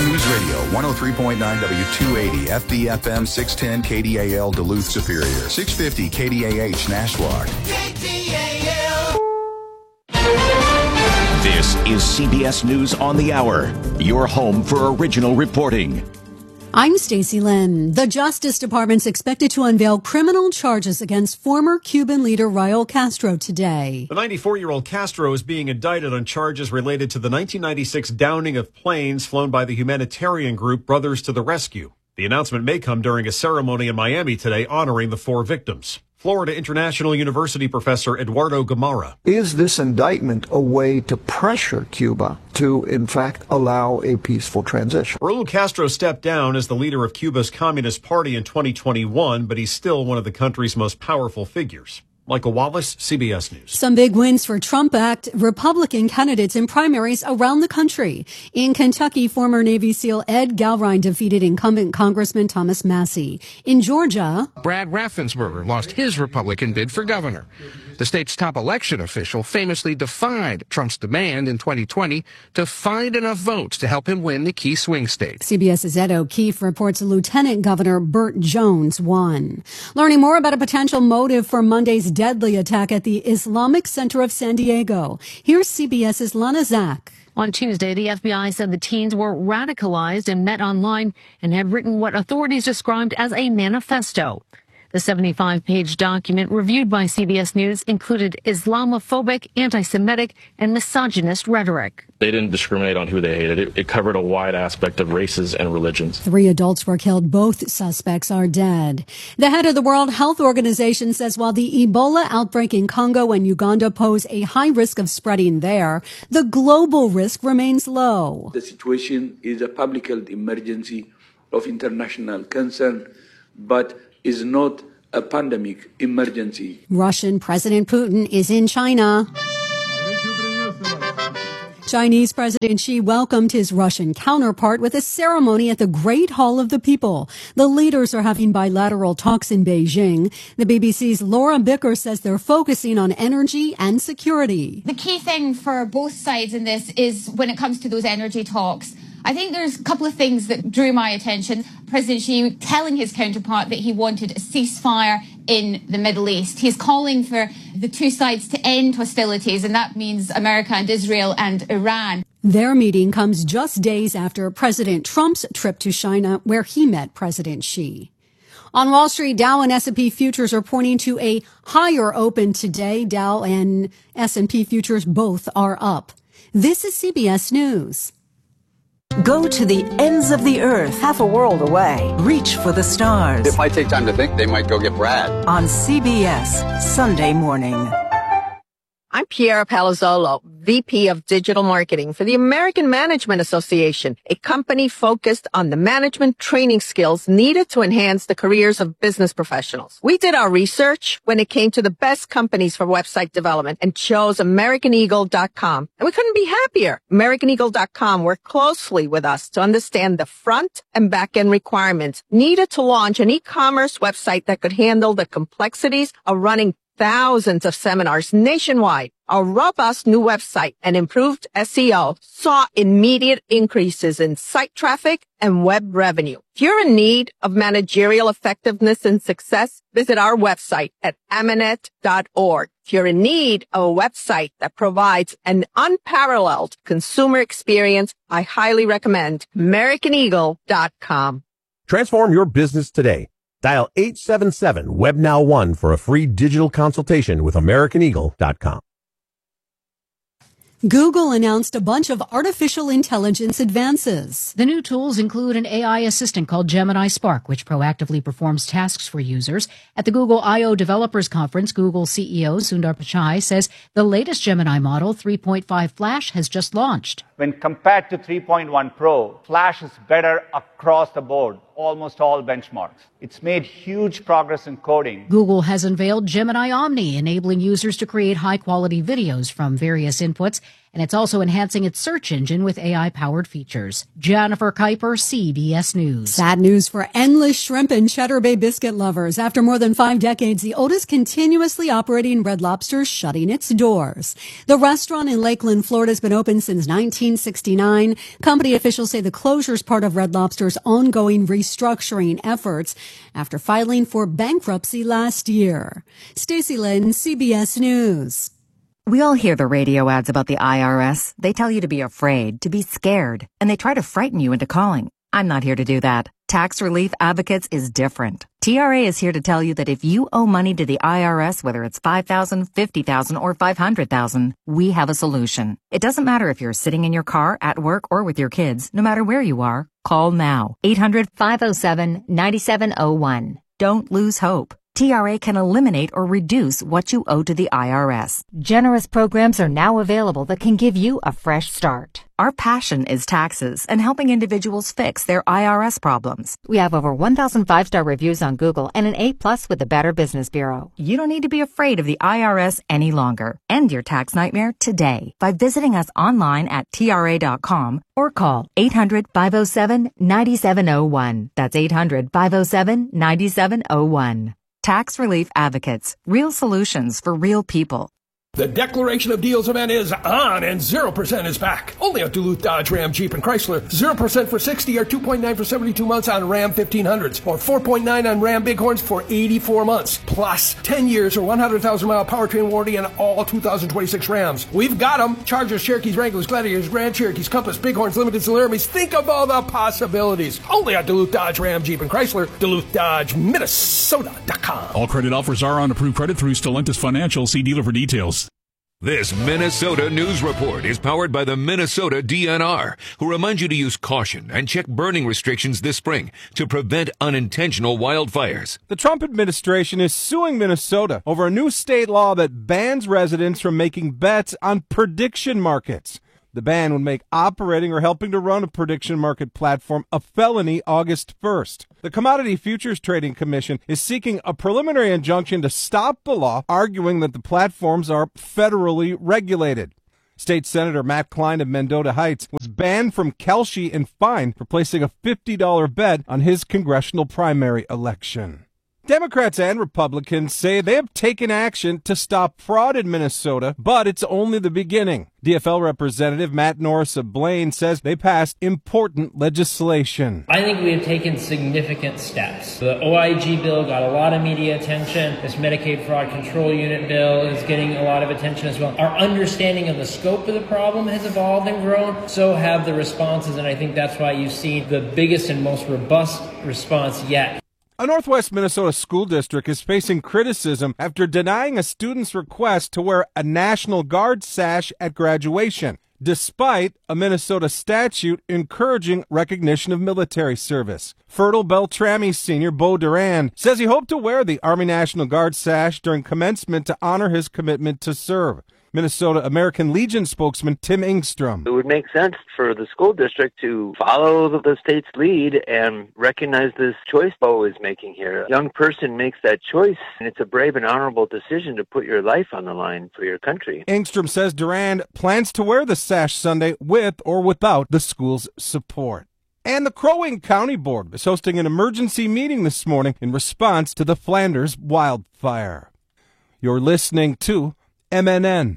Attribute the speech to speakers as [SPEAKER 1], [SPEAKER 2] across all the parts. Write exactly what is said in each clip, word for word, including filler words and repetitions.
[SPEAKER 1] Prime News Radio, one oh three point nine W two eighty, F B F M six ten K D A L Duluth Superior, six fifty K D A H Nashwauk. K D A L.
[SPEAKER 2] This is C B S News on the Hour, your home for original reporting.
[SPEAKER 3] I'm Stacey Lynn. The Justice Department's expected to unveil criminal charges against former Cuban leader Raul Castro today.
[SPEAKER 4] The ninety-four-year-old Castro is being indicted on charges related to the nineteen ninety-six downing of planes flown by the humanitarian group Brothers to the Rescue. The announcement may come during a ceremony in Miami today honoring the four victims. Florida International University professor Eduardo Gamarra.
[SPEAKER 5] Is this indictment a way to pressure Cuba to, in fact, allow a peaceful transition?
[SPEAKER 4] Raul Castro stepped down as the leader of Cuba's Communist Party in twenty twenty-one, but he's still one of the country's most powerful figures. Michael Wallace, C B S News.
[SPEAKER 3] Some big wins for Trump-backed Republican candidates in primaries around the country. In Kentucky, former Navy SEAL Ed Galrine defeated incumbent Congressman Thomas Massey. In Georgia,
[SPEAKER 6] Brad Raffensperger lost his Republican bid for governor. The state's top election official famously defied Trump's demand in twenty twenty to find enough votes to help him win the key swing state.
[SPEAKER 3] CBS's Ed O'Keefe reports Lieutenant Governor Burt Jones won. Learning more about a potential motive for Monday's deadly attack at the Islamic Center of San Diego. Here's CBS's Lana Zak.
[SPEAKER 7] On Tuesday, the F B I said the teens were radicalized and met online and had written what authorities described as a manifesto. The seventy-five page document reviewed by C B S News included Islamophobic, anti-Semitic, and misogynist rhetoric.
[SPEAKER 8] They didn't discriminate on who they hated. It, it covered a wide aspect of races and religions.
[SPEAKER 3] Three adults were killed. Both suspects are dead. The head of the World Health Organization says while the Ebola outbreak in Congo and Uganda pose a high risk of spreading there, the global risk remains low.
[SPEAKER 9] The situation is a public health emergency of international concern, but is not a pandemic emergency.
[SPEAKER 3] Russian President Putin is in China. Chinese President Xi welcomed his Russian counterpart with a ceremony at the Great Hall of the People. The leaders are having bilateral talks in Beijing. The B B C's Laura Bicker says they're focusing on energy and security.
[SPEAKER 10] The key thing for both sides in this is when it comes to those energy talks, I think there's a couple of things that drew my attention. President Xi telling his counterpart that he wanted a ceasefire in the Middle East. He's calling for the two sides to end hostilities, and that means America and Israel and Iran.
[SPEAKER 3] Their meeting comes just days after President Trump's trip to China, where he met President Xi. On Wall Street, Dow and S and P futures are pointing to a higher open today. Dow and S and P futures both are up. This is C B S News.
[SPEAKER 11] Go to the ends of the earth, half a world away. Reach for the stars.
[SPEAKER 12] If I take time to think, they might go get Brad.
[SPEAKER 11] On C B S, Sunday morning.
[SPEAKER 13] I'm Piera Palazzolo, V P of Digital Marketing for the American Management Association, a company focused on the management training skills needed to enhance the careers of business professionals. We did our research when it came to the best companies for website development and chose American Eagle dot com. And we couldn't be happier. American Eagle dot com worked closely with us to understand the front and back end requirements needed to launch an e-commerce website that could handle the complexities of running thousands of seminars nationwide. Our robust new website and improved S E O saw immediate increases in site traffic and web revenue. If you're in need of managerial effectiveness and success, visit our website at amanet dot org. If you're in need of a website that provides an unparalleled consumer experience, I highly recommend American Eagle dot com.
[SPEAKER 14] Transform your business today. Dial eight seven seven web now one for a free digital consultation with American Eagle dot com.
[SPEAKER 3] Google announced a bunch of artificial intelligence advances.
[SPEAKER 15] The new tools include an A I assistant called Gemini Spark, which proactively performs tasks for users. At the Google I O Developers Conference, Google C E O Sundar Pichai says the latest Gemini model, three point five Flash, has just launched.
[SPEAKER 16] When compared to three point one Pro, Flash is better across the board, almost all benchmarks. It's made huge progress in coding.
[SPEAKER 15] Google has unveiled Gemini Omni, enabling users to create high-quality videos from various inputs. and it's also enhancing its search engine with A I-powered features. Jennifer Kuiper, C B S News.
[SPEAKER 3] Sad news for endless shrimp and Cheddar Bay biscuit lovers. After more than five decades, the oldest continuously operating Red Lobster is shutting its doors. The restaurant in Lakeland, Florida has been open since nineteen sixty-nine. Company officials say the closure is part of Red Lobster's ongoing restructuring efforts after filing for bankruptcy last year. Stacey Lynn, C B S News.
[SPEAKER 17] We all hear the radio ads about the I R S. They tell you to be afraid, to be scared, and they try to frighten you into calling. I'm not here to do that. Tax Relief Advocates is different. T R A is here to tell you that if you owe money to the I R S, whether it's five thousand dollars, fifty thousand dollars, or five hundred thousand dollars, we have a solution. It doesn't matter if you're sitting in your car, at work, or with your kids. No matter where you are, call now. eight hundred, five oh seven, nine seven oh one. Don't lose hope. T R A can eliminate or reduce what you owe to the I R S. Generous programs are now available that can give you a fresh start. Our passion is taxes and helping individuals fix their I R S problems. We have over one thousand five-star reviews on Google and an A plus with the Better Business Bureau. You don't need to be afraid of the I R S any longer. End your tax nightmare today by visiting us online at T R A dot com or call eight hundred, five oh seven, nine seven oh one. That's eight hundred, five oh seven, nine seven oh one. Tax Relief Advocates. Real solutions for real people.
[SPEAKER 18] The Declaration of Deals event is on, and zero percent is back. Only at Duluth Dodge Ram Jeep and Chrysler. zero percent for sixty or two point nine for seventy-two months on Ram fifteen hundreds. Or four point nine on Ram Bighorns for eighty-four months. Plus ten years or one hundred thousand mile powertrain warranty on all two thousand twenty-six Rams. We've got them. Chargers, Cherokees, Wranglers, Gladiators, Grand Cherokees, Compass, Bighorns, Limited, and Laramies. Think of all the possibilities. Only at Duluth Dodge Ram Jeep and Chrysler. Duluth Dodge Minnesota dot com.
[SPEAKER 19] All credit offers are on approved credit through Stellantis Financial. See dealer for details.
[SPEAKER 20] This Minnesota News Report is powered by the Minnesota D N R, who remind you to use caution and check burning restrictions this spring to prevent unintentional wildfires.
[SPEAKER 21] The Trump administration is suing Minnesota over a new state law that bans residents from making bets on prediction markets. The ban would make operating or helping to run a prediction market platform a felony August first. The Commodity Futures Trading Commission is seeking a preliminary injunction to stop the law, arguing that the platforms are federally regulated. State Senator Matt Klein of Mendota Heights was banned from Kelshi and fined for placing a fifty dollars bet on his congressional primary election. Democrats and Republicans say they have taken action to stop fraud in Minnesota, but it's only the beginning. D F L Representative Matt Norris of Blaine says they passed important legislation.
[SPEAKER 22] I think we have taken significant steps. The O I G bill got a lot of media attention. This Medicaid Fraud Control Unit bill is getting a lot of attention as well. Our understanding of the scope of the problem has evolved and grown. So have the responses, and I think that's why you've seen the biggest and most robust response yet.
[SPEAKER 21] A Northwest Minnesota school district is facing criticism after denying a student's request to wear a National Guard sash at graduation, despite a Minnesota statute encouraging recognition of military service. Fertile Beltrami senior Bo Duran says he hoped to wear the Army National Guard sash during commencement to honor his commitment to serve. Minnesota American Legion spokesman Tim Engstrom.
[SPEAKER 23] It would make sense for the school district to follow the state's lead and recognize this choice Bo is making here. A young person makes that choice, and it's a brave and honorable decision to put your life on the line for your country.
[SPEAKER 21] Engstrom says Duran plans to wear the sash Sunday with or without the school's support. And the Crow Wing County Board is hosting an emergency meeting this morning in response to the Flanders wildfire. You're listening to M N N.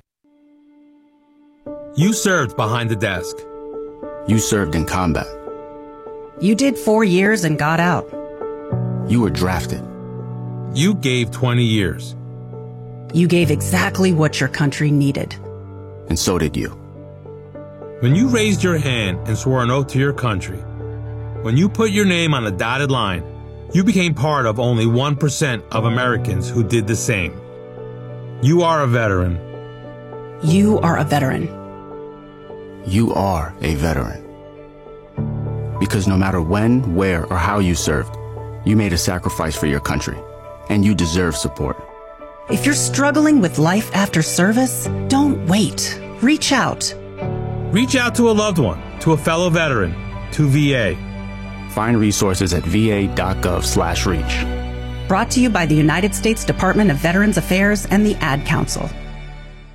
[SPEAKER 24] You served behind the desk.
[SPEAKER 25] You served in combat.
[SPEAKER 26] You did four years and got out.
[SPEAKER 25] You were drafted.
[SPEAKER 24] You gave twenty years.
[SPEAKER 26] You gave exactly what your country needed.
[SPEAKER 25] And so did you.
[SPEAKER 24] When you raised your hand and swore an oath to your country, when you put your name on a dotted line, you became part of only one percent of Americans who did the same. You are a veteran.
[SPEAKER 26] You are a veteran.
[SPEAKER 25] You are a veteran. Because no matter when, where, or how you served, you made a sacrifice for your country, and you deserve support.
[SPEAKER 26] If you're struggling with life after service, don't wait. Reach out.
[SPEAKER 24] Reach out to a loved one, to a fellow veteran, to V A.
[SPEAKER 25] Find resources at va.gov slash reach.
[SPEAKER 26] Brought to you by the United States Department of Veterans Affairs and the Ad Council.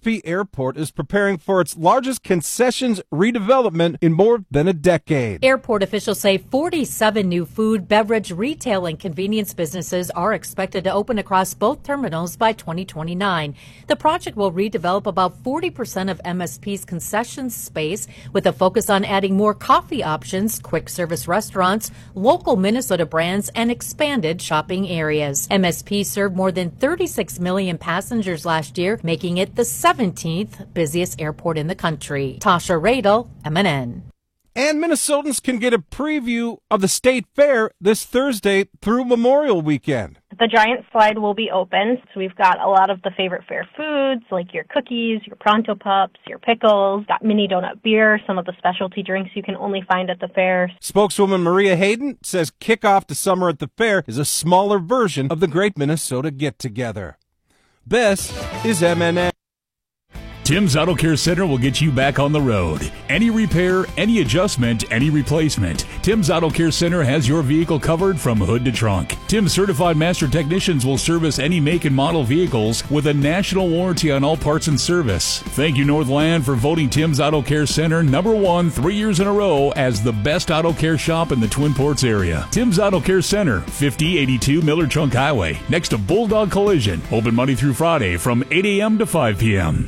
[SPEAKER 21] P Airport is preparing for its largest concessions redevelopment in more than a decade.
[SPEAKER 1] Airport officials say forty-seven new food, beverage, retail, and convenience businesses are expected to open across both terminals by twenty twenty-nine. The project will redevelop about forty percent of M S P's concessions space with a focus on adding more coffee options, quick service restaurants, local Minnesota brands, and expanded shopping areas. M S P served more than thirty-six million passengers last year, making it the seventeenth busiest airport in the country. Tasha Radel, M N N.
[SPEAKER 21] And Minnesotans can get a preview of the state fair this Thursday through Memorial Weekend.
[SPEAKER 2] The giant slide will be open, so we've got a lot of the favorite fair foods, like your cookies, your Pronto Pups, your pickles, got mini donut beer, some of the specialty drinks you can only find at the fair.
[SPEAKER 21] Spokeswoman Maria Hayden says kickoff to summer at the fair is a smaller version of the Great Minnesota Get-Together. This is M N N.
[SPEAKER 19] Tim's Auto Care Center will get you back on the road. Any repair, any adjustment, any replacement. Tim's Auto Care Center has your vehicle covered from hood to trunk. Tim's certified master technicians will service any make and model vehicles with a national warranty on all parts and service. Thank you, Northland, for voting Tim's Auto Care Center number one three years in a row as the best auto care shop in the Twin Ports area. Tim's Auto Care Center, fifty eighty-two Miller Trunk Highway, next to Bulldog Collision. Open Monday through Friday from eight a.m. to five p.m.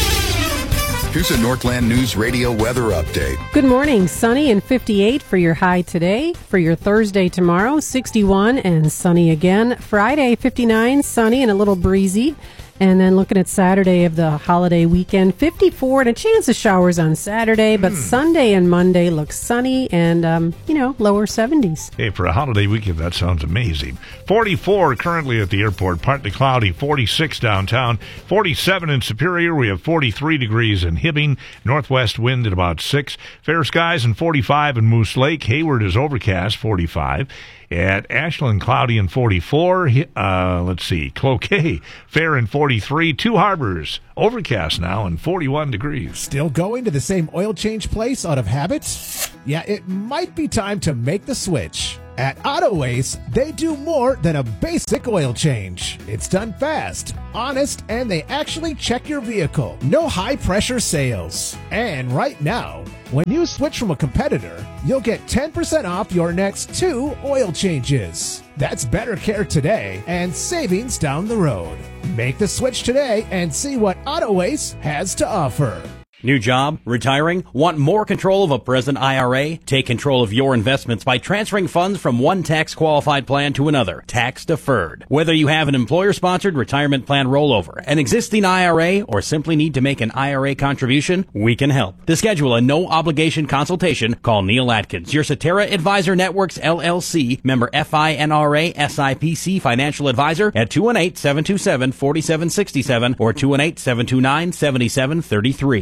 [SPEAKER 4] Here's a Northland News Radio weather update.
[SPEAKER 5] Good morning. Sunny and fifty-eight for your high today. For your Thursday tomorrow, sixty-one and sunny again. Friday, fifty-nine, sunny and a little breezy. And then looking at Saturday of the holiday weekend, fifty-four and a chance of showers on Saturday, but hmm. Sunday and Monday look sunny and, um, you know, lower seventies.
[SPEAKER 6] Hey, for a holiday weekend, that sounds amazing. forty-four currently at the airport, partly cloudy, forty-six downtown, forty-seven in Superior. We have forty-three degrees in Hibbing, northwest wind at about six. Fair skies and forty-five in Moose Lake. Hayward is overcast, forty-five. At Ashland, cloudy and forty-four. Uh, let's see, Cloquet, fair and forty-three. Two Harbors, overcast now and forty-one degrees.
[SPEAKER 7] Still going to the same oil change place out of habit? Yeah, it might be time to make the switch. At Autoways, they do more than a basic oil change. It's done fast, honest, and they actually check your vehicle. No high-pressure sales. And right now, when you switch from a competitor, you'll get ten percent off your next two oil changes. That's better care today and savings down the road. Make the switch today and see what Autoways has to offer.
[SPEAKER 27] New job? Retiring? Want more control of a present I R A? Take control of your investments by transferring funds from one tax-qualified plan to another, tax-deferred. Whether you have an employer-sponsored retirement plan rollover, an existing I R A, or simply need to make an I R A contribution, we can help. To schedule a no-obligation consultation, call Neil Atkins, your Cetera Advisor Networks, L L C, member F I N R A S I P C financial advisor at two one eight, seven two seven, four seven six seven or two one eight, seven two nine, seven seven three three.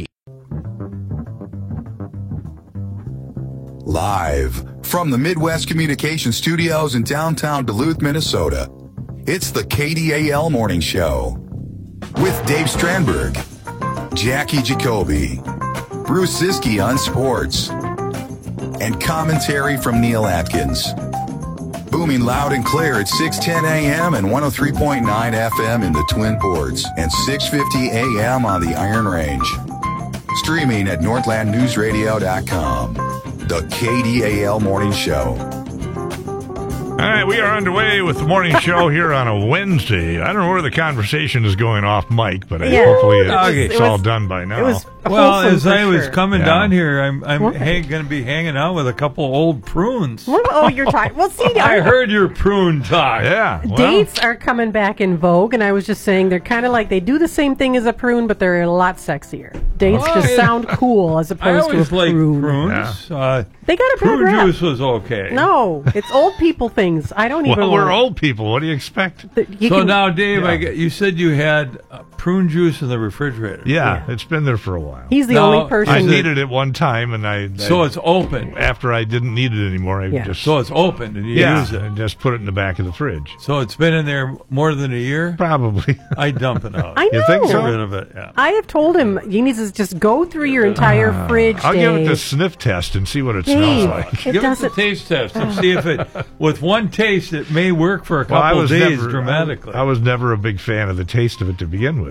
[SPEAKER 4] Live from the Midwest Communication Studios in downtown Duluth, Minnesota, it's the K D A L Morning Show with Dave Strandberg, Jackie Jacoby, Bruce Siski on sports, and commentary from Neil Atkins. Booming loud and clear at six ten a.m. and one oh three point nine F M in the Twin Ports and six fifty a.m. on the Iron Range. Streaming at northland news radio dot com. The K D A L Morning Show.
[SPEAKER 6] All right, we are underway with the morning show here on a Wednesday. I don't know where the conversation is going off mic, but
[SPEAKER 28] yeah.
[SPEAKER 6] hopefully it,
[SPEAKER 28] okay.
[SPEAKER 6] it's
[SPEAKER 28] it was,
[SPEAKER 6] all done by now.
[SPEAKER 28] It was well, as I was sure. coming
[SPEAKER 6] yeah.
[SPEAKER 28] down here, I'm I'm okay. going to be hanging out with a couple old prunes.
[SPEAKER 5] What, oh, you're talking. Well, see,
[SPEAKER 28] I heard your prune talk.
[SPEAKER 6] Yeah, well.
[SPEAKER 5] Dates are coming back in vogue, and I was just saying they're kind of like they do the same thing as a prune, but they're a lot sexier. Dates oh, just I, sound cool as opposed
[SPEAKER 28] I
[SPEAKER 5] to a prune.
[SPEAKER 28] Prunes. Yeah. Uh,
[SPEAKER 5] they got a
[SPEAKER 28] prune
[SPEAKER 5] rap.
[SPEAKER 28] Juice was okay.
[SPEAKER 5] No, it's old people things. I don't even.
[SPEAKER 6] Well,
[SPEAKER 5] want
[SPEAKER 6] we're old people. What do you expect?
[SPEAKER 28] You so can, now, Dave, yeah. I get, you said you had uh, prune juice in the refrigerator.
[SPEAKER 6] Yeah, yeah, it's been there for a while.
[SPEAKER 5] He's the
[SPEAKER 28] now,
[SPEAKER 5] only person.
[SPEAKER 6] I needed it one time, and I.
[SPEAKER 28] So
[SPEAKER 6] I,
[SPEAKER 28] it's open.
[SPEAKER 6] After I didn't need it anymore, I
[SPEAKER 5] yeah.
[SPEAKER 6] just.
[SPEAKER 28] So it's open, and you
[SPEAKER 6] yeah,
[SPEAKER 28] use it.
[SPEAKER 6] and just put it in the back of the fridge.
[SPEAKER 28] So it's been in there more than a year?
[SPEAKER 6] Probably.
[SPEAKER 28] I dump it out.
[SPEAKER 5] I know.
[SPEAKER 6] You think so?
[SPEAKER 28] Get rid of it, yeah.
[SPEAKER 5] I have told him you need to just go through your entire uh, fridge.
[SPEAKER 6] I'll
[SPEAKER 5] Dave.
[SPEAKER 6] give it the sniff test and see what it
[SPEAKER 5] Dave,
[SPEAKER 6] smells like.
[SPEAKER 5] It
[SPEAKER 28] give
[SPEAKER 5] doesn't.
[SPEAKER 28] it the taste test and see if it, with one taste, it may work for a couple
[SPEAKER 6] well,
[SPEAKER 28] of days
[SPEAKER 6] never,
[SPEAKER 28] dramatically.
[SPEAKER 6] I, I was never a big fan of the taste of it to begin with.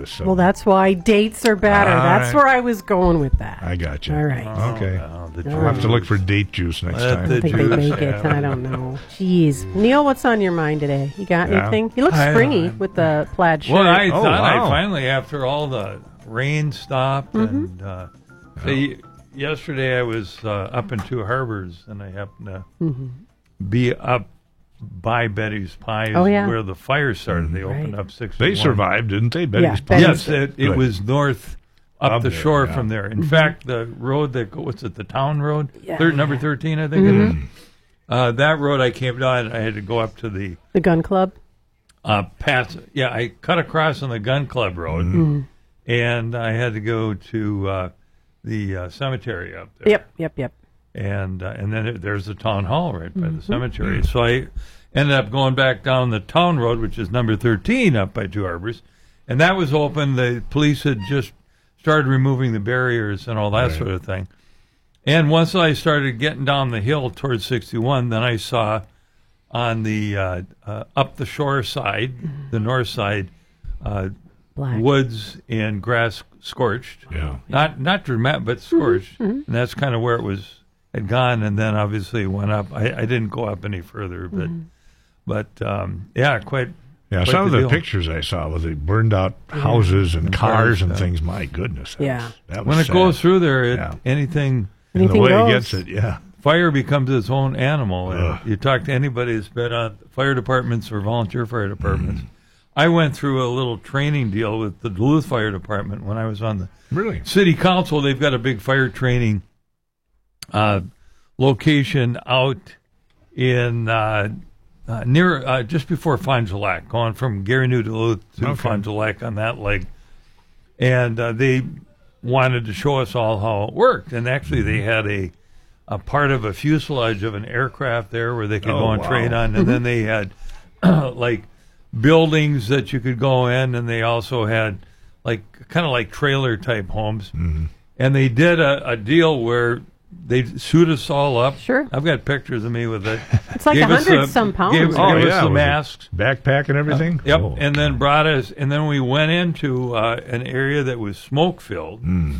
[SPEAKER 6] this. So.
[SPEAKER 5] Well, that's why dates are better.
[SPEAKER 6] All
[SPEAKER 5] That's
[SPEAKER 6] right.
[SPEAKER 5] where I was going with that.
[SPEAKER 6] I got you.
[SPEAKER 5] All right.
[SPEAKER 6] Okay.
[SPEAKER 28] Oh, the
[SPEAKER 6] I'll have to look for date juice next
[SPEAKER 28] Let
[SPEAKER 6] time.
[SPEAKER 28] the
[SPEAKER 5] I think they
[SPEAKER 28] juice
[SPEAKER 5] make it.
[SPEAKER 28] happen.
[SPEAKER 5] I don't know. Jeez. Neil, what's on your mind today? You got
[SPEAKER 6] Yeah.
[SPEAKER 5] anything? You look
[SPEAKER 28] I-
[SPEAKER 5] springy with the plaid shirt.
[SPEAKER 28] Well, I
[SPEAKER 6] Oh,
[SPEAKER 28] thought
[SPEAKER 6] wow.
[SPEAKER 28] I finally, after all the rain stopped,
[SPEAKER 5] Mm-hmm.
[SPEAKER 28] and uh, say, yesterday I was uh, up in Two Harbors, and I happened to
[SPEAKER 5] Mm-hmm.
[SPEAKER 28] be up by Betty's Pies,
[SPEAKER 5] Oh, yeah.
[SPEAKER 28] where the fire started. They opened
[SPEAKER 5] Right.
[SPEAKER 28] up six.
[SPEAKER 6] They survived, didn't they? Betty's
[SPEAKER 5] Yeah,
[SPEAKER 6] Pies?
[SPEAKER 5] Betty's-
[SPEAKER 28] Yes, it, it
[SPEAKER 6] Good.
[SPEAKER 28] was north up
[SPEAKER 6] Up
[SPEAKER 28] the
[SPEAKER 6] there,
[SPEAKER 28] shore
[SPEAKER 6] yeah.
[SPEAKER 28] from there. In
[SPEAKER 5] Mm-hmm.
[SPEAKER 28] fact, the road that go, what's it, the town road,
[SPEAKER 5] Yeah.
[SPEAKER 28] Third, number thirteen, I think
[SPEAKER 5] Mhm.
[SPEAKER 28] it is. Uh, that road I came down. I had to go up to the
[SPEAKER 5] The gun club.
[SPEAKER 28] uh, pass. Yeah, I cut across on the Gun Club Road,
[SPEAKER 5] Mm.
[SPEAKER 28] and I had to go to uh, the uh, cemetery up there.
[SPEAKER 5] Yep, yep, yep.
[SPEAKER 28] And uh, and then it, there's the town hall right by
[SPEAKER 5] Mm-hmm.
[SPEAKER 28] the cemetery. So I ended up going back down the town road, which is number thirteen up by Two Harbors, and that was open. The police had just started removing the barriers and all that
[SPEAKER 6] Right.
[SPEAKER 28] sort of thing. And once I started getting down the hill towards sixty-one, then I saw on the uh, uh, up the shore side, the north side, uh,
[SPEAKER 5] Black.
[SPEAKER 28] woods and grass scorched.
[SPEAKER 6] Yeah.
[SPEAKER 28] Not not dramatic, but scorched. And that's kind of where it was had gone. And then obviously went up. I, I didn't go up any further, but but um, yeah, quite.
[SPEAKER 6] Yeah,
[SPEAKER 28] quite
[SPEAKER 6] some of the
[SPEAKER 28] deal.
[SPEAKER 6] pictures I saw with the burned out houses and,
[SPEAKER 28] And
[SPEAKER 6] cars
[SPEAKER 28] cars,
[SPEAKER 6] and
[SPEAKER 28] yeah.
[SPEAKER 6] things. My goodness. That
[SPEAKER 5] Yeah.
[SPEAKER 6] Was, that was
[SPEAKER 28] When it
[SPEAKER 6] sad.
[SPEAKER 28] goes through there, it,
[SPEAKER 6] Yeah.
[SPEAKER 28] anything.
[SPEAKER 6] And the
[SPEAKER 5] Anything
[SPEAKER 6] way
[SPEAKER 5] goes.
[SPEAKER 6] it gets it, yeah.
[SPEAKER 28] Fire becomes its own animal. And
[SPEAKER 6] Ugh.
[SPEAKER 28] you talk to anybody who's been on fire departments or volunteer fire departments.
[SPEAKER 6] Mm.
[SPEAKER 28] I went through a little training deal with the Duluth Fire Department when I was on the
[SPEAKER 6] Really?
[SPEAKER 28] city council. They've got a big fire training uh, location out in uh, uh, near uh, just before Fond du Lac, going from Gary New Duluth to
[SPEAKER 6] Okay.
[SPEAKER 28] Fond du Lac on that leg. And uh, they wanted to show us all how it worked. And actually, they had a a part of a fuselage of an aircraft there where they could
[SPEAKER 6] Oh,
[SPEAKER 28] go and
[SPEAKER 6] wow.
[SPEAKER 28] train on. And then they had like buildings that you could go in, and they also had like kind of like trailer type homes.
[SPEAKER 6] Mm-hmm.
[SPEAKER 28] And they did a, a deal where they suit us all up.
[SPEAKER 5] Sure.
[SPEAKER 28] I've got pictures of me with it.
[SPEAKER 5] It's like
[SPEAKER 28] Gave
[SPEAKER 5] a
[SPEAKER 28] us
[SPEAKER 5] hundred
[SPEAKER 28] the-
[SPEAKER 5] some pounds.
[SPEAKER 28] Gave,
[SPEAKER 6] Oh,
[SPEAKER 28] gave
[SPEAKER 6] yeah.
[SPEAKER 28] us the
[SPEAKER 6] Was it
[SPEAKER 28] masks.
[SPEAKER 6] Backpack and everything?
[SPEAKER 28] Yep.
[SPEAKER 6] Oh,
[SPEAKER 28] and then brought us, and then we went into uh, an area that was smoke filled,
[SPEAKER 6] Mm,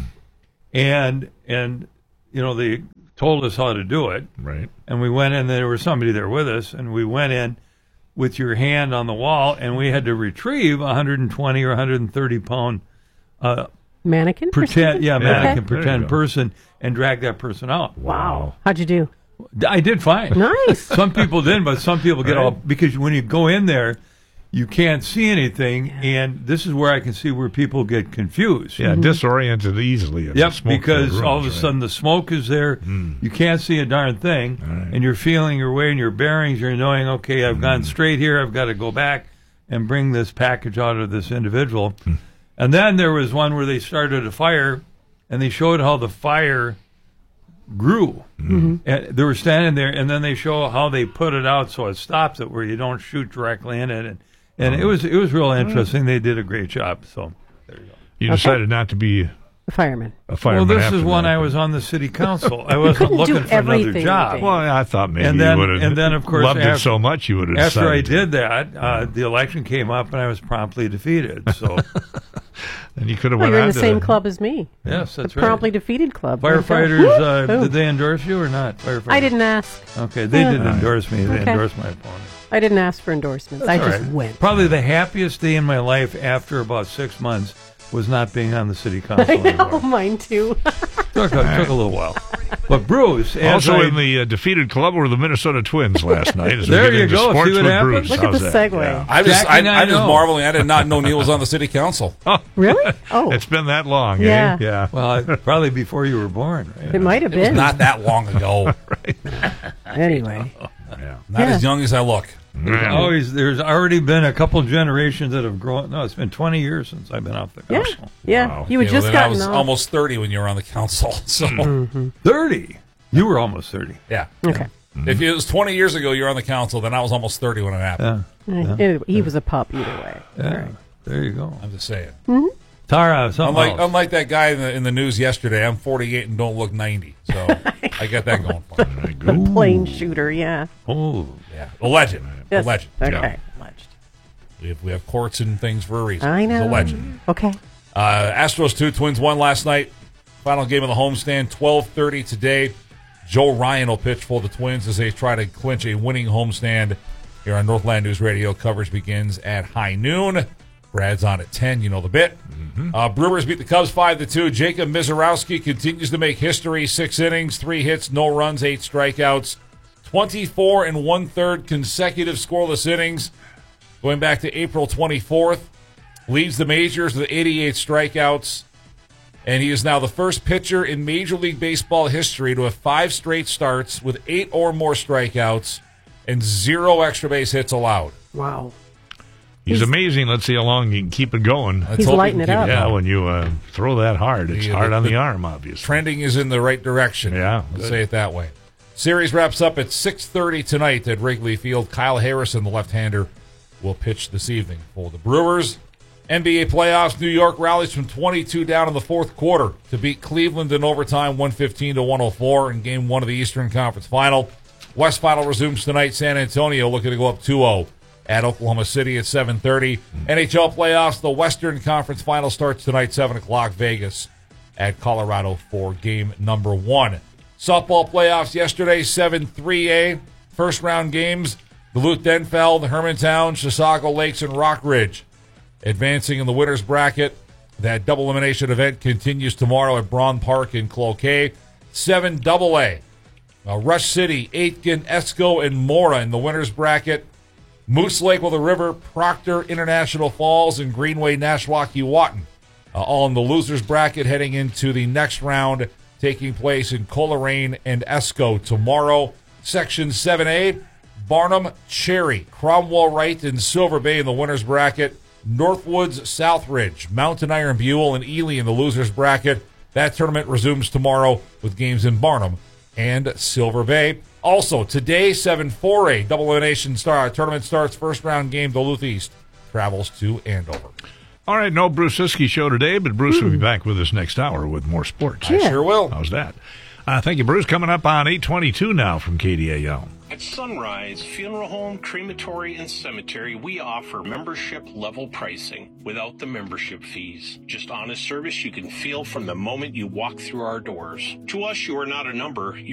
[SPEAKER 28] and and you know they told us how to do it,
[SPEAKER 6] right.
[SPEAKER 28] and we went in. There was somebody there with us, and we went in with your hand on the wall, and we had to retrieve a one hundred twenty or one hundred thirty pound uh,
[SPEAKER 5] Mannequin?
[SPEAKER 28] pretend, yeah,
[SPEAKER 5] Okay.
[SPEAKER 28] mannequin
[SPEAKER 6] There you
[SPEAKER 28] pretend
[SPEAKER 6] go.
[SPEAKER 28] person, and drag that person out.
[SPEAKER 5] Wow. How'd you do?
[SPEAKER 28] I did fine.
[SPEAKER 5] Nice.
[SPEAKER 28] Some people didn't, but some people get
[SPEAKER 6] Right.
[SPEAKER 28] all because when you go in there, you can't see anything, and this is where I can see where people get confused.
[SPEAKER 6] Yeah, disoriented easily. in the
[SPEAKER 28] Yep,
[SPEAKER 6] smoke-filled
[SPEAKER 28] because all of a
[SPEAKER 6] rooms,
[SPEAKER 28] sudden the smoke is there,
[SPEAKER 6] Mm.
[SPEAKER 28] you can't see a darn thing,
[SPEAKER 6] Right.
[SPEAKER 28] and you're feeling your way and your bearings. You're knowing, okay, I've gone straight here. I've got to go back and bring this package out of this individual. And then there was one where they started a fire, and they showed how the fire grew.
[SPEAKER 5] Mm-hmm.
[SPEAKER 28] And they were standing there, and then they show how they put it out so it stops it, where you don't shoot directly in it. And, and it was it was real interesting. They did a great job. So there you go.
[SPEAKER 6] You decided not to be
[SPEAKER 5] A fireman.
[SPEAKER 6] a fireman.
[SPEAKER 28] Well, this
[SPEAKER 6] after
[SPEAKER 28] is when
[SPEAKER 6] that.
[SPEAKER 28] I was on the city council. I wasn't
[SPEAKER 5] couldn't do
[SPEAKER 28] looking for another
[SPEAKER 5] everything,
[SPEAKER 28] job.
[SPEAKER 5] Dave.
[SPEAKER 6] Well, I thought maybe
[SPEAKER 28] And then-
[SPEAKER 6] you would have
[SPEAKER 28] and then, of course,
[SPEAKER 6] loved it
[SPEAKER 28] after-
[SPEAKER 6] so much you would have
[SPEAKER 28] After I
[SPEAKER 6] decided to.
[SPEAKER 28] did that, uh, the election came up, and I was promptly defeated. So
[SPEAKER 6] And you could have
[SPEAKER 5] Well,
[SPEAKER 6] went
[SPEAKER 5] you're in
[SPEAKER 6] on
[SPEAKER 5] the
[SPEAKER 6] to
[SPEAKER 5] same club as me.
[SPEAKER 28] yes, that's
[SPEAKER 5] the
[SPEAKER 28] right.
[SPEAKER 5] promptly defeated club.
[SPEAKER 28] Firefighters, uh,
[SPEAKER 5] Boom.
[SPEAKER 28] did they endorse you or not? Firefighters.
[SPEAKER 5] I didn't ask.
[SPEAKER 28] Okay, they
[SPEAKER 5] Yeah.
[SPEAKER 28] did endorse me. They
[SPEAKER 5] Okay.
[SPEAKER 28] endorsed my opponent.
[SPEAKER 5] I didn't ask for endorsements. I
[SPEAKER 28] That's all
[SPEAKER 5] just
[SPEAKER 28] right.
[SPEAKER 5] went.
[SPEAKER 28] Probably the happiest day in my life after about six months was not being on the city council
[SPEAKER 5] I know,
[SPEAKER 28] anymore.
[SPEAKER 5] mine too.
[SPEAKER 28] Took a, took a little while. But Bruce, as
[SPEAKER 6] Also
[SPEAKER 28] I,
[SPEAKER 6] in the uh, defeated club were the Minnesota Twins last night. As we
[SPEAKER 28] There
[SPEAKER 6] get
[SPEAKER 28] you
[SPEAKER 6] into
[SPEAKER 28] go.
[SPEAKER 6] Sports
[SPEAKER 28] See what
[SPEAKER 6] with
[SPEAKER 28] happened?
[SPEAKER 6] Bruce.
[SPEAKER 5] Look at
[SPEAKER 6] How's
[SPEAKER 5] the
[SPEAKER 6] that?
[SPEAKER 5] segue.
[SPEAKER 6] Yeah.
[SPEAKER 8] I just,
[SPEAKER 28] Jackie
[SPEAKER 8] I,
[SPEAKER 28] and I
[SPEAKER 8] I'm just
[SPEAKER 28] know.
[SPEAKER 8] marveling. I did not know Neil was on the city council.
[SPEAKER 5] Really? Oh,
[SPEAKER 6] It's been that long,
[SPEAKER 5] Yeah.
[SPEAKER 6] eh? Yeah.
[SPEAKER 28] well, I, probably before you were born. Right?
[SPEAKER 5] it might have
[SPEAKER 8] It was
[SPEAKER 5] been.
[SPEAKER 8] not that long ago.
[SPEAKER 5] Anyway.
[SPEAKER 6] Yeah.
[SPEAKER 8] Not
[SPEAKER 5] Yeah.
[SPEAKER 8] as young as I look.
[SPEAKER 28] There's always there's already been a couple generations that have grown. No, it's been twenty years since I've been off the
[SPEAKER 5] Yeah.
[SPEAKER 28] council.
[SPEAKER 5] Yeah.
[SPEAKER 6] Wow.
[SPEAKER 5] You had
[SPEAKER 8] You know,
[SPEAKER 5] just
[SPEAKER 8] then I
[SPEAKER 5] gotten
[SPEAKER 8] was
[SPEAKER 5] off.
[SPEAKER 8] almost thirty when you were on the council. So
[SPEAKER 5] Mm-hmm.
[SPEAKER 28] Thirty. You were almost thirty.
[SPEAKER 8] yeah.
[SPEAKER 5] Okay.
[SPEAKER 8] If it was twenty years ago you were on the council, then I was almost thirty when it happened.
[SPEAKER 28] Yeah.
[SPEAKER 5] Anyway, he was a pup either way.
[SPEAKER 28] Yeah.
[SPEAKER 5] All right.
[SPEAKER 28] There you go.
[SPEAKER 8] I'm just saying.
[SPEAKER 28] Tara, something
[SPEAKER 8] Unlike
[SPEAKER 28] else.
[SPEAKER 8] unlike that guy in the, in the news yesterday, I'm forty-eight and don't look ninety. So I got that going for me.
[SPEAKER 5] The plane shooter, yeah.
[SPEAKER 28] Oh,
[SPEAKER 8] Yeah. A legend.
[SPEAKER 5] Yes.
[SPEAKER 8] A legend.
[SPEAKER 5] Okay.
[SPEAKER 6] Yeah.
[SPEAKER 5] Alleged.
[SPEAKER 8] We have, we have courts and things for a reason.
[SPEAKER 5] I know.
[SPEAKER 8] He's a legend.
[SPEAKER 5] Okay.
[SPEAKER 8] Uh, Astros two, Twins one last night. Final game of the homestand, twelve thirty today. Joe Ryan will pitch for the Twins as they try to clinch a winning homestand here on Northland News Radio. Coverage begins at high noon. Brad's on at ten. You know the bit. Mm-hmm. Uh, Brewers beat the Cubs five to two. Jacob Misiorowski continues to make history. Six innings, three hits, no runs, eight strikeouts. twenty-four and one-third consecutive scoreless innings. Going back to April twenty-fourth. Leads the majors with eighty-eight strikeouts. And he is now the first pitcher in Major League Baseball history to have five straight starts with eight or more strikeouts and zero extra base hits allowed.
[SPEAKER 5] Wow.
[SPEAKER 6] He's, He's amazing. Let's see how long he can keep it going.
[SPEAKER 5] Let's He's lighting it up.
[SPEAKER 6] It yeah, when you uh, throw that hard, it's
[SPEAKER 8] the,
[SPEAKER 6] hard
[SPEAKER 8] the,
[SPEAKER 6] on the,
[SPEAKER 8] the
[SPEAKER 6] arm, obviously.
[SPEAKER 8] Trending is in the right direction.
[SPEAKER 6] Yeah.
[SPEAKER 8] Let's
[SPEAKER 6] good.
[SPEAKER 8] say it that way. Series wraps up at six thirty tonight at Wrigley Field. Kyle Harrison, the left-hander, will pitch this evening for the Brewers. N B A playoffs, New York rallies from twenty-two down in the fourth quarter to beat Cleveland in overtime one fifteen to one oh four in game one of the Eastern Conference Final. West Final resumes tonight. San Antonio looking to go up two oh at Oklahoma City at seven thirty. N H L playoffs, the Western Conference Final starts tonight, seven o'clock, Vegas at Colorado for game number one. Softball playoffs yesterday, seven three A. First round games, Duluth-Denfeld, Hermantown, Chisago Lakes, and Rockridge. Advancing in the winners bracket, that double elimination event continues tomorrow at Braun Park in Cloquet. seven double A. Uh, Rush City, Aitken, Esco, and Mora in the winners bracket. Moose Lake with the River, Proctor, International Falls, and Greenway, Nashwauk-Keewatin. Uh, all in the losers bracket heading into the next round, taking place in Coleraine and Esco tomorrow. Section seven A, Barnum, Cherry, Cromwell Wright, and Silver Bay in the winners bracket. Northwoods, Southridge, Mountain Iron Buell, and Ely in the losers bracket. That tournament resumes tomorrow with games in Barnum and Silver Bay. Also, today, seven four A double elimination star tournament starts. First round game, Duluth East travels to Andover.
[SPEAKER 6] All right, no Bruce Siskey show today, but Bruce mm. will be back with us next hour with more sports.
[SPEAKER 8] I yeah. sure will.
[SPEAKER 6] How's that? Uh, thank you, Bruce. Coming up on eight twenty-two now from K D A L.
[SPEAKER 9] At Sunrise Funeral Home, Crematory, and Cemetery, we offer membership-level pricing without the membership fees. Just honest service you can feel from the moment you walk through our doors. To us, you are not a number.